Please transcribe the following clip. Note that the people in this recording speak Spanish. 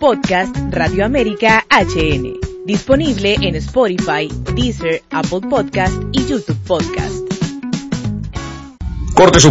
Podcast Radio América HN. Disponible en Spotify, Deezer, Apple Podcast y YouTube Podcast. Corte